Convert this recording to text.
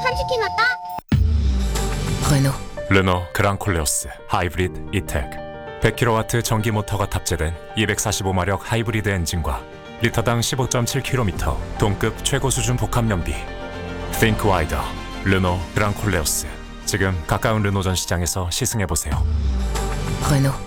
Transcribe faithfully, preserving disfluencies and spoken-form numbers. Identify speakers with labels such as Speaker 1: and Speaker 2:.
Speaker 1: 한치킨 왔다.
Speaker 2: 레노.
Speaker 3: 르노 그랑콜레오스 하이브리드 이텍 백 킬로와트 전기 모터가 탑재된 이백사십오 마력 하이브리드 엔진과 리터당 십오 점 칠 킬로미터 동급 최고 수준 복합 연비. Think wider. 르노 그랑콜레오스. 지금 가까운 르노 전 시장에서 시승해보세요.
Speaker 2: 레노.